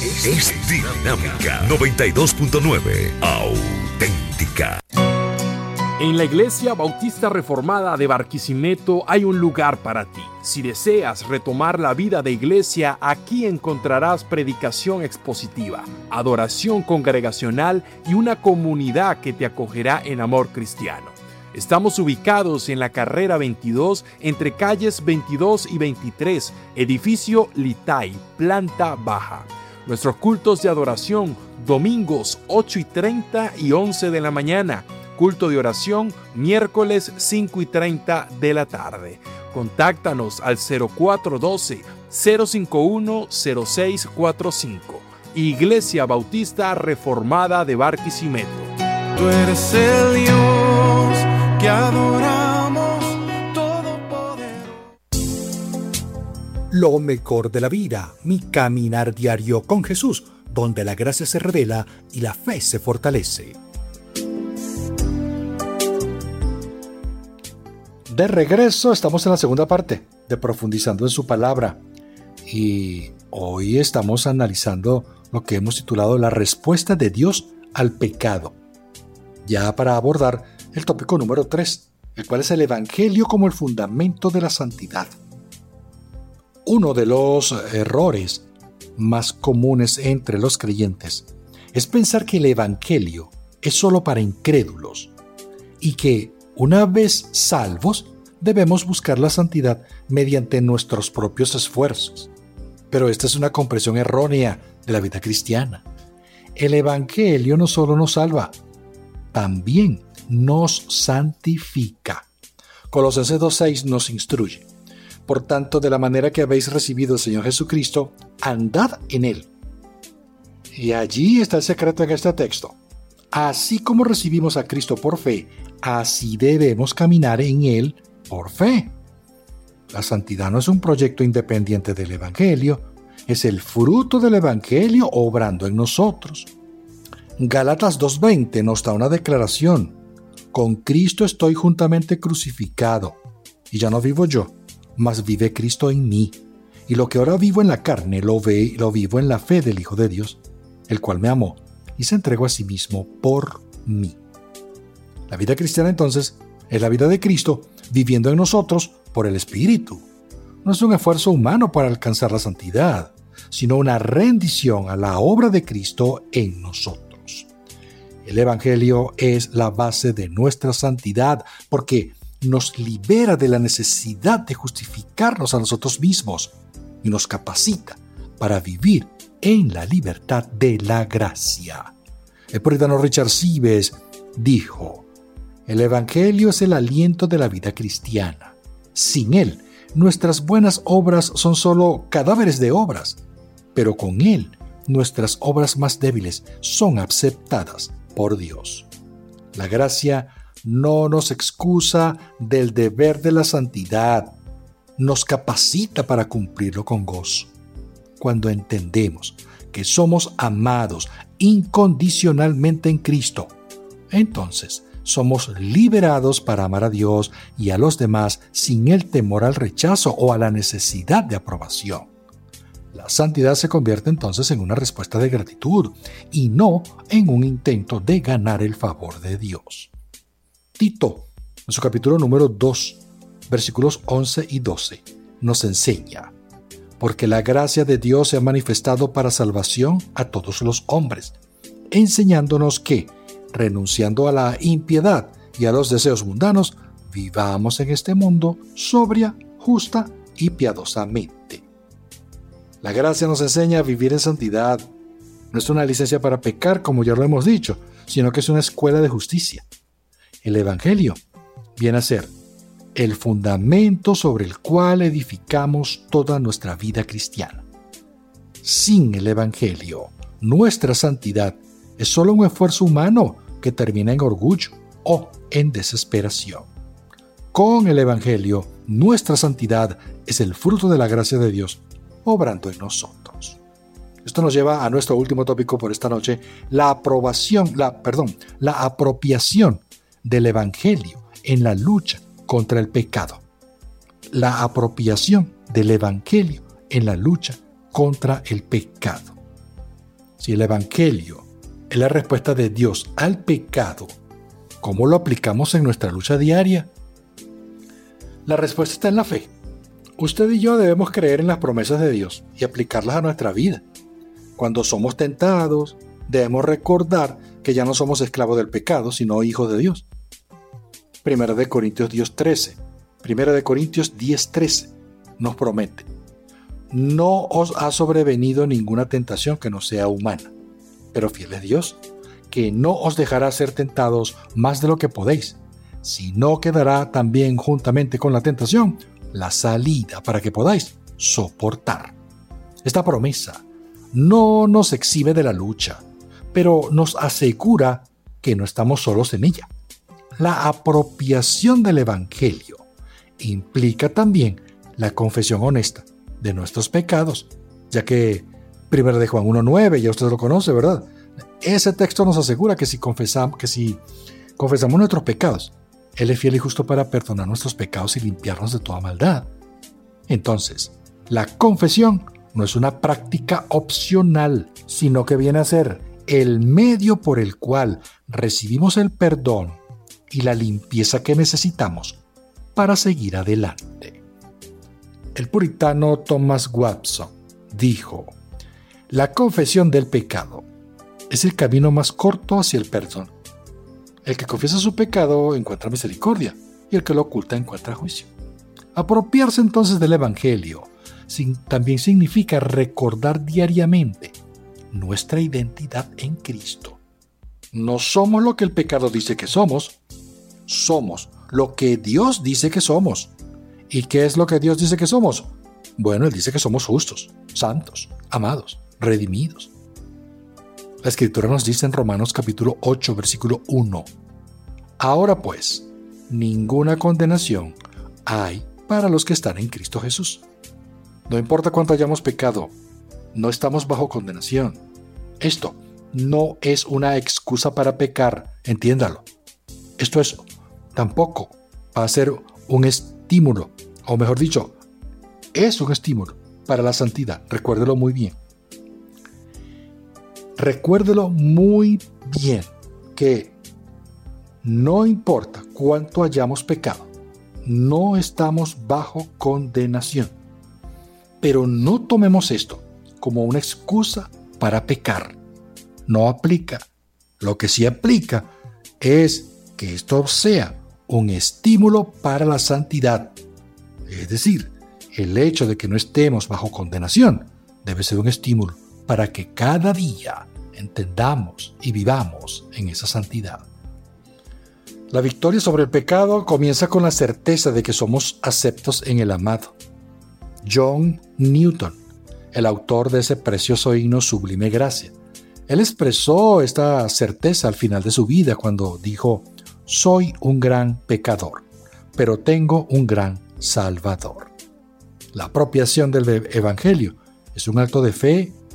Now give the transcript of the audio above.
es dinámica. 92.9, auténtica. En la Iglesia Bautista Reformada de Barquisimeto hay un lugar para ti. Si deseas retomar la vida de iglesia, aquí encontrarás predicación expositiva, adoración congregacional y una comunidad que te acogerá en amor cristiano. Estamos ubicados en la carrera 22, entre calles 22 y 23, edificio Litay, planta baja. Nuestros cultos de adoración, domingos 8:30 y 11 de la mañana. Culto de oración, miércoles 5:30 de la tarde. Contáctanos al 0412-051-0645. Iglesia Bautista Reformada de Barquisimeto. Tú eres el Dios que adoramos, todopoderoso. Lo mejor de la vida, mi caminar diario con Jesús, donde la gracia se revela y la fe se fortalece. De regreso, estamos en la segunda parte de Profundizando en su Palabra. Y hoy estamos analizando lo que hemos titulado La respuesta de Dios al pecado. Ya para abordar el tópico número 3, el cual es el Evangelio como el fundamento de la santidad. Uno de los errores más comunes entre los creyentes es pensar que el Evangelio es solo para incrédulos y que una vez salvos, debemos buscar la santidad mediante nuestros propios esfuerzos. Pero esta es una comprensión errónea de la vida cristiana. El Evangelio no solo nos salva, también nos santifica. Colosenses 2:6 nos instruye. Por tanto, de la manera que habéis recibido al Señor Jesucristo, andad en Él. Y allí está el secreto en este texto. Así como recibimos a Cristo por fe, así debemos caminar en Él por fe. La santidad no es un proyecto independiente del Evangelio, es el fruto del Evangelio obrando en nosotros. Gálatas 2:20 nos da una declaración. Con Cristo estoy juntamente crucificado, y ya no vivo yo, mas vive Cristo en mí. Y lo que ahora vivo en la carne, lo vivo en la fe del Hijo de Dios, el cual me amó y se entregó a sí mismo por mí. La vida cristiana entonces es la vida de Cristo viviendo en nosotros por el Espíritu. No es un esfuerzo humano para alcanzar la santidad, sino una rendición a la obra de Cristo en nosotros. El Evangelio es la base de nuestra santidad porque nos libera de la necesidad de justificarnos a nosotros mismos y nos capacita para vivir en la libertad de la gracia. El puritano Richard Sibbes dijo: el Evangelio es el aliento de la vida cristiana. Sin él, nuestras buenas obras son solo cadáveres de obras, pero con él, nuestras obras más débiles son aceptadas por Dios. La gracia no nos excusa del deber de la santidad, nos capacita para cumplirlo con gozo. Cuando entendemos que somos amados incondicionalmente en Cristo, entonces somos liberados para amar a Dios y a los demás sin el temor al rechazo o a la necesidad de aprobación. La santidad se convierte entonces en una respuesta de gratitud y no en un intento de ganar el favor de Dios. Tito, en su capítulo número 2, versículos 11 y 12, nos enseña: porque la gracia de Dios se ha manifestado para salvación a todos los hombres, enseñándonos que, renunciando a la impiedad y a los deseos mundanos, vivamos en este mundo sobria, justa y piadosamente. La gracia nos enseña a vivir en santidad. No es una licencia para pecar, como ya lo hemos dicho, sino que es una escuela de justicia. El Evangelio viene a ser el fundamento sobre el cual edificamos toda nuestra vida cristiana. Sin el Evangelio, nuestra santidad es solo un esfuerzo humano que termina en orgullo o en desesperación. Con el Evangelio, nuestra santidad es el fruto de la gracia de Dios obrando en nosotros. Esto nos lleva a nuestro último tópico por esta noche, la apropiación del Evangelio en la lucha contra el pecado. La apropiación del Evangelio en la lucha contra el pecado. Si el Evangelio es la respuesta de Dios al pecado, ¿cómo lo aplicamos en nuestra lucha diaria? La respuesta está en la fe. Usted y yo debemos creer en las promesas de Dios y aplicarlas a nuestra vida. Cuando somos tentados, debemos recordar que ya no somos esclavos del pecado, sino hijos de Dios. 1 Corintios 10:13. 1 Corintios 10:13 nos promete: no os ha sobrevenido ninguna tentación que no sea humana, pero fiel es Dios, que no os dejará ser tentados más de lo que podéis, sino que dará también juntamente con la tentación la salida para que podáis soportar. Esta promesa no nos exime de la lucha, pero nos asegura que no estamos solos en ella. La apropiación del Evangelio implica también la confesión honesta de nuestros pecados, ya que 1 Juan 1:9, ya usted lo conoce, ¿verdad? Ese texto nos asegura que si confesamos nuestros pecados, Él es fiel y justo para perdonar nuestros pecados y limpiarnos de toda maldad. Entonces, la confesión no es una práctica opcional, sino que viene a ser el medio por el cual recibimos el perdón y la limpieza que necesitamos para seguir adelante. El puritano Thomas Watson dijo: la confesión del pecado es el camino más corto hacia el perdón. El que confiesa su pecado encuentra misericordia y el que lo oculta encuentra juicio. Apropiarse entonces del Evangelio también significa recordar diariamente nuestra identidad en Cristo. No somos lo que el pecado dice que somos lo que Dios dice que somos. ¿Y qué es lo que Dios dice que somos? Bueno, Él dice que somos justos, santos, amados, redimidos. La Escritura nos dice en Romanos capítulo 8, versículo 1: ahora pues, ninguna condenación hay para los que están en Cristo Jesús. No importa cuánto hayamos pecado, no estamos bajo condenación. Esto no es una excusa para pecar, entiéndalo. Esto es tampoco va a ser un estímulo, o mejor dicho, es un estímulo para la santidad. Recuérdelo muy bien. Recuérdelo muy bien que no importa cuánto hayamos pecado, no estamos bajo condenación. Pero no tomemos esto como una excusa para pecar. No aplica. Lo que sí aplica es que esto sea un estímulo para la santidad. Es decir, el hecho de que no estemos bajo condenación debe ser un estímulo para que cada día entendamos y vivamos en esa santidad. La victoria sobre el pecado comienza con la certeza de que somos aceptos en el amado. John Newton, el autor de ese precioso himno Sublime Gracia, él expresó esta certeza al final de su vida cuando dijo: soy un gran pecador, pero tengo un gran Salvador. La apropiación del Evangelio es un acto de fe